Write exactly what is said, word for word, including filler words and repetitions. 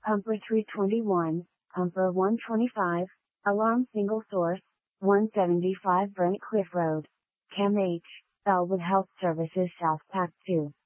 Pumper three twenty-one, Pumper one twenty-five, Alarm single source, one seventy-five Brent Cliff Road, Cam H, Elwood Health Services South Pack two.